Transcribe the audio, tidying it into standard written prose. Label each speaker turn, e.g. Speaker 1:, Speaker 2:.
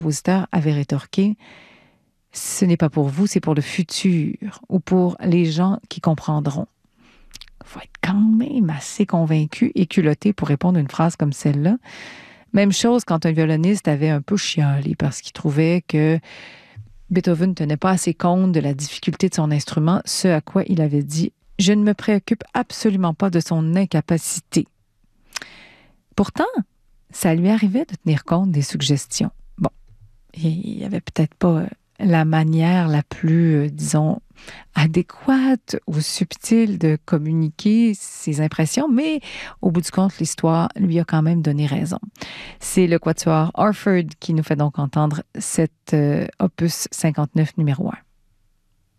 Speaker 1: compositeur avait rétorqué: ce n'est pas pour vous, c'est pour le futur ou pour les gens qui comprendront. Il faut être quand même assez convaincu et culotté pour répondre à une phrase comme celle-là. Même chose quand un violoniste avait un peu chialé parce qu'il trouvait que Beethoven ne tenait pas assez compte de la difficulté de son instrument, ce à quoi il avait dit: je ne me préoccupe absolument pas de son incapacité. Pourtant, ça lui arrivait de tenir compte des suggestions. Bon, il n'y avait peut-être pas la manière la plus, disons, adéquate ou subtile de communiquer ses impressions, mais au bout du compte, l'histoire lui a quand même donné raison. C'est le quatuor Orford qui nous fait donc entendre cet opus 59 numéro 1.